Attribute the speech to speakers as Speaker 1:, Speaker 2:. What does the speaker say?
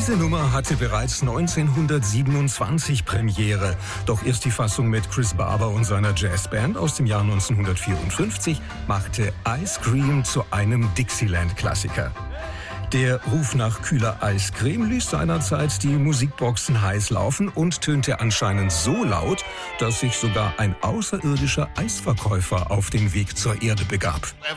Speaker 1: Diese Nummer hatte bereits 1927 Premiere. Doch erst die Fassung mit Chris Barber und seiner Jazzband aus dem Jahr 1954 machte Ice Cream zu einem Dixieland-Klassiker. Der Ruf nach kühler Eiscreme ließ seinerzeit die Musikboxen heiß laufen und tönte anscheinend so laut, dass sich sogar ein außerirdischer Eisverkäufer auf den Weg zur Erde begab.